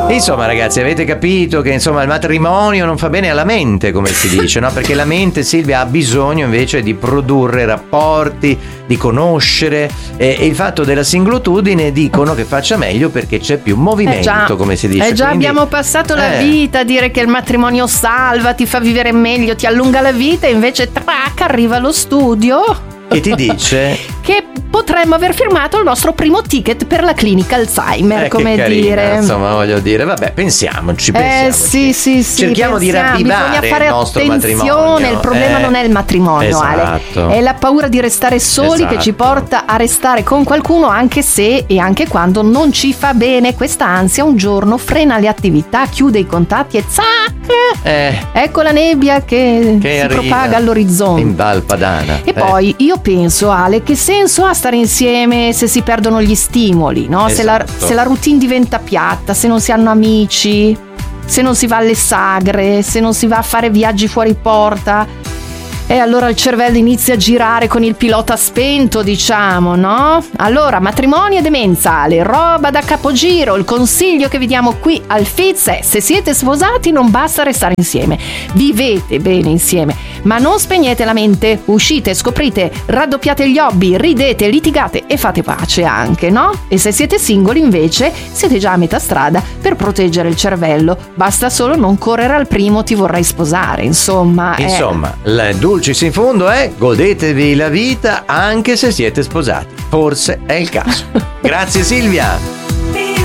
Insomma, ragazzi, avete capito che insomma il matrimonio non fa bene alla mente, come si dice, no? Perché la mente, Silvia, ha bisogno invece di produrre rapporti, di conoscere, e il fatto della singolitudine dicono che faccia meglio perché c'è più movimento, come si dice. Già quindi, abbiamo passato la vita a dire che il matrimonio salva, ti fa vivere meglio, ti allunga la vita, e invece trac, arriva lo studio e ti dice che potremmo aver firmato il nostro primo ticket per la clinica Alzheimer, come carina, dire. Insomma, voglio dire, vabbè, pensiamoci. Sì, cerchiamo di ravvivare bisogna fare il nostro attenzione, matrimonio. il problema non è il matrimonio, esatto. Ale, è la paura di restare soli che ci porta a restare con qualcuno anche se e anche quando non ci fa bene. Questa ansia un giorno frena le attività, chiude i contatti e zac! Ecco la nebbia che si propaga all'orizzonte in Val Padana. E poi io penso, Ale, che senso ha stare insieme se si perdono gli stimoli, no? Esatto. Se la routine diventa piatta, se non si hanno amici, se non si va alle sagre, se non si va a fare viaggi fuori porta. E allora il cervello inizia a girare con il pilota spento, diciamo, no? Allora, matrimonio e demenza, Ale, roba da capogiro. Il consiglio che vi diamo qui al Fizz è: se siete sposati non basta restare insieme, vivete bene insieme, ma non spegnete la mente, uscite, scoprite, raddoppiate gli hobby, ridete, litigate e fate pace anche, no? E se siete singoli invece siete già a metà strada per proteggere il cervello, basta solo non correre al primo ti vorrei sposare, insomma. Il dulcis in fondo è: godetevi la vita anche se siete sposati, forse è il caso. Grazie Silvia.